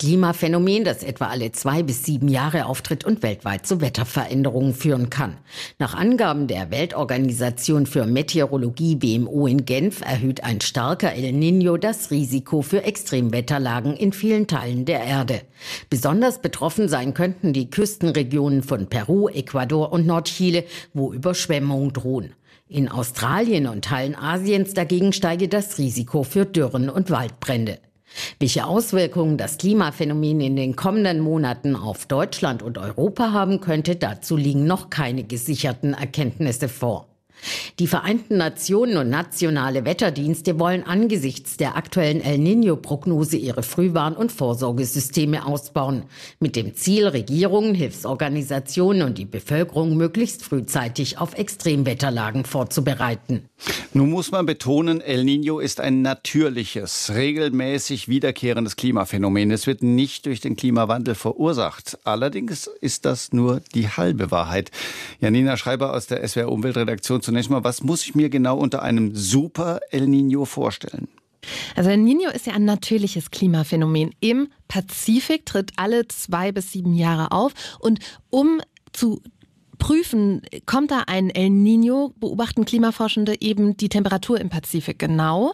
Klimaphänomen, das etwa alle 2 bis 7 Jahre auftritt und weltweit zu Wetterveränderungen führen kann. Nach Angaben der Weltorganisation für Meteorologie WMO in Genf erhöht ein starker El Niño das Risiko für Extremwetterlagen in vielen Teilen der Erde. Besonders betroffen sein könnten die Küstenregionen von Peru, Ecuador und Nordchile, wo Überschwemmungen drohen. In Australien und Teilen Asiens dagegen steige das Risiko für Dürren und Waldbrände. Welche Auswirkungen das Klimaphänomen in den kommenden Monaten auf Deutschland und Europa haben könnte, dazu liegen noch keine gesicherten Erkenntnisse vor. Die Vereinten Nationen und nationale Wetterdienste wollen angesichts der aktuellen El Niño-Prognose ihre Frühwarn- und Vorsorgesysteme ausbauen, mit dem Ziel, Regierungen, Hilfsorganisationen und die Bevölkerung möglichst frühzeitig auf Extremwetterlagen vorzubereiten. Nun muss man betonen, El Niño ist ein natürliches, regelmäßig wiederkehrendes Klimaphänomen. Es wird nicht durch den Klimawandel verursacht. Allerdings ist das nur die halbe Wahrheit. Janina Schreiber aus der SWR-Umweltredaktion. Zunächst mal, was muss ich mir genau unter einem Super El Niño vorstellen? Also El Niño ist ja ein natürliches Klimaphänomen. Im Pazifik tritt alle 2 bis 7 Jahre auf. Und um zu prüfen, kommt da ein El Niño, beobachten Klimaforschende eben die Temperatur im Pazifik genau.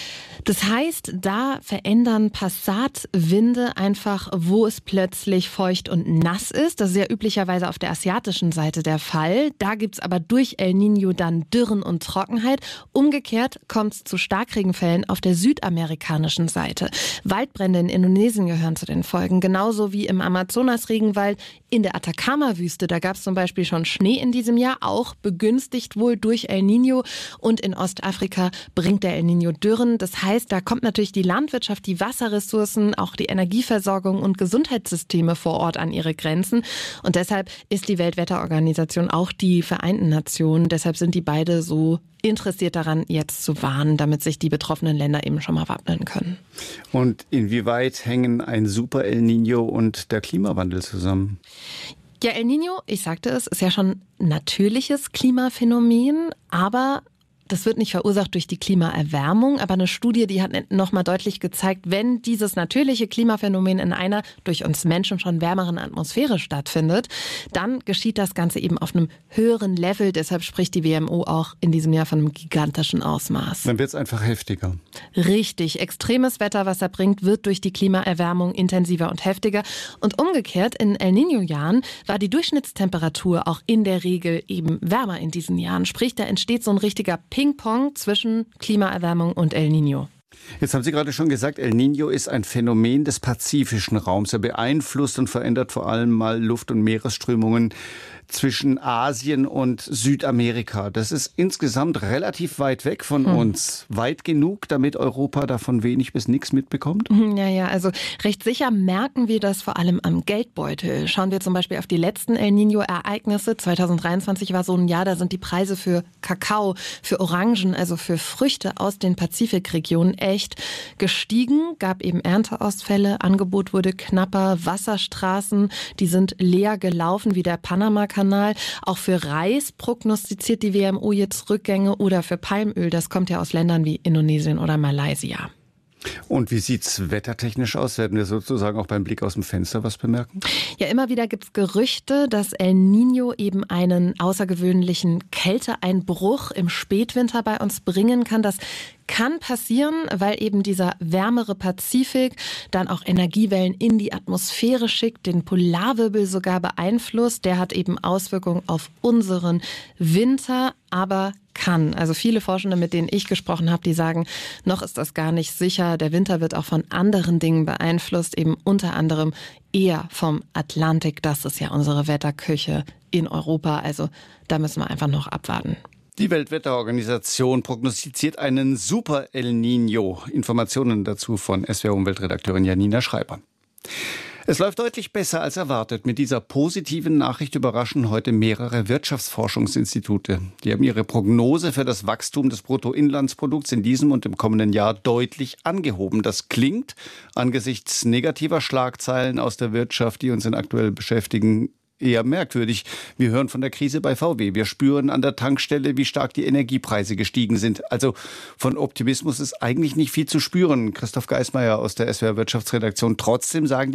Das heißt, da verändern Passatwinde einfach, wo es plötzlich feucht und nass ist. Das ist ja üblicherweise auf der asiatischen Seite der Fall. Da gibt's aber durch El Niño dann Dürren und Trockenheit. Umgekehrt kommt es zu Starkregenfällen auf der südamerikanischen Seite. Waldbrände in Indonesien gehören zu den Folgen, genauso wie im Amazonas-Regenwald. In der Atacama-Wüste, da gab es zum Beispiel schon Schnee in diesem Jahr, auch begünstigt wohl durch El Niño. Und in Ostafrika bringt der El Niño Dürren. Das heißt, da kommt natürlich die Landwirtschaft, die Wasserressourcen, auch die Energieversorgung und Gesundheitssysteme vor Ort an ihre Grenzen. Und deshalb ist die Weltwetterorganisation auch die Vereinten Nationen. Deshalb sind die beide so interessiert daran, jetzt zu warnen, damit sich die betroffenen Länder eben schon mal wappnen können. Und inwieweit hängen ein Super El Niño und der Klimawandel zusammen? Ja, El Niño, ich sagte es, ist ja schon ein natürliches Klimaphänomen, aber das wird nicht verursacht durch die Klimaerwärmung, aber eine Studie, die hat nochmal deutlich gezeigt, wenn dieses natürliche Klimaphänomen in einer durch uns Menschen schon wärmeren Atmosphäre stattfindet, dann geschieht das Ganze eben auf einem höheren Level. Deshalb spricht die WMO auch in diesem Jahr von einem gigantischen Ausmaß. Dann wird es einfach heftiger. Richtig. Extremes Wetter, was er bringt, wird durch die Klimaerwärmung intensiver und heftiger. Und umgekehrt, in El Niño-Jahren war die Durchschnittstemperatur auch in der Regel eben wärmer in diesen Jahren. Sprich, da entsteht so ein richtiger Ping-Pong zwischen Klimaerwärmung und El Niño. Jetzt haben Sie gerade schon gesagt, El Niño ist ein Phänomen des pazifischen Raums. Er beeinflusst und verändert vor allem mal Luft- und Meeresströmungen zwischen Asien und Südamerika. Das ist insgesamt relativ weit weg von uns. Weit genug, damit Europa davon wenig bis nichts mitbekommt? Ja, also recht sicher merken wir das vor allem am Geldbeutel. Schauen wir zum Beispiel auf die letzten El Niño-Ereignisse. 2023 war so ein Jahr, da sind die Preise für Kakao, für Orangen, also für Früchte aus den Pazifikregionen echt gestiegen. Gab eben Ernteausfälle, Angebot wurde knapper, Wasserstraßen, die sind leer gelaufen wie der Panama-Kanal. Auch für Reis prognostiziert die WMO jetzt Rückgänge oder für Palmöl. Das kommt ja aus Ländern wie Indonesien oder Malaysia. Und wie sieht's wettertechnisch aus? Werden wir sozusagen auch beim Blick aus dem Fenster was bemerken? Ja, immer wieder gibt's Gerüchte, dass El Niño eben einen außergewöhnlichen Kälteeinbruch im Spätwinter bei uns bringen kann. Das kann passieren, weil eben dieser wärmere Pazifik dann auch Energiewellen in die Atmosphäre schickt, den Polarwirbel sogar beeinflusst. Der hat eben Auswirkungen auf unseren Winter, aber kann. Also viele Forschende, mit denen ich gesprochen habe, die sagen, noch ist das gar nicht sicher. Der Winter wird auch von anderen Dingen beeinflusst, eben unter anderem eher vom Atlantik. Das ist ja unsere Wetterküche in Europa. Also da müssen wir einfach noch abwarten. Die Weltwetterorganisation prognostiziert einen Super El Niño. Informationen dazu von SWR-Umweltredakteurin Janina Schreiber. Es läuft deutlich besser als erwartet. Mit dieser positiven Nachricht überraschen heute mehrere Wirtschaftsforschungsinstitute. Die haben ihre Prognose für das Wachstum des Bruttoinlandsprodukts in diesem und im kommenden Jahr deutlich angehoben. Das klingt angesichts negativer Schlagzeilen aus der Wirtschaft, die uns aktuell beschäftigen, eher merkwürdig. Wir hören von der Krise bei VW. Wir spüren an der Tankstelle, wie stark die Energiepreise gestiegen sind. Also von Optimismus ist eigentlich nicht viel zu spüren. Christoph Geismeier aus der SWR Wirtschaftsredaktion. Trotzdem sagen die